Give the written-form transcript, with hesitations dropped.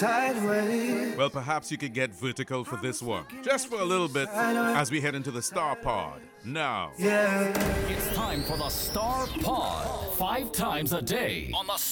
sideways. Well, perhaps you could get vertical for this one, just for a little bit, as we head into the Star Pod. Now. Yeah. It's time for the Star Pod. 5 times a day on the